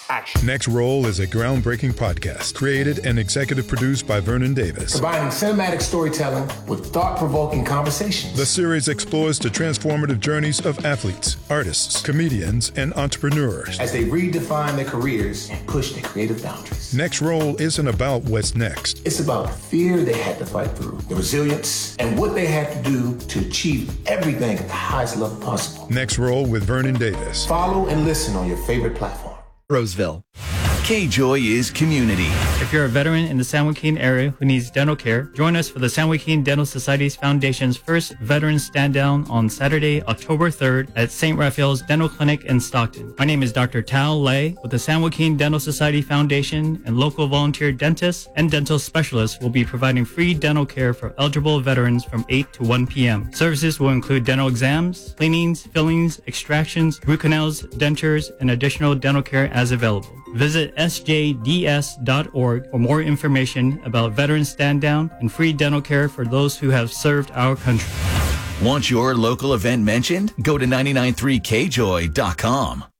action. Next Roll is a groundbreaking podcast created and executive produced by Vernon Davis. Combining cinematic storytelling with thought-provoking conversations. The series explores the transformative journeys of athletes, artists, comedians, and entrepreneurs as they redefine their careers and push their creative boundaries. Next Roll isn't about what's next. It's about the fear they had to fight through, the resilience, and what they had to do to achieve everything at the highest level possible. Next Roll with Vernon Davis. Follow and listen on your favorite platform. Roseville. K-Joy is community. If you're a veteran in the San Joaquin area who needs dental care, join us for the San Joaquin Dental Society's Foundation's first Veterans Stand Down on Saturday, October 3rd at St. Raphael's Dental Clinic in Stockton. My name is Dr. Tao Lei with the San Joaquin Dental Society Foundation, and local volunteer dentists and dental specialists will be providing free dental care for eligible veterans from 8 to 1 p.m. Services will include dental exams, cleanings, fillings, extractions, root canals, dentures, and additional dental care as available. Visit sjds.org for more information about Veterans Stand Down and free dental care for those who have served our country. Want your local event mentioned? Go to 993kjoy.com.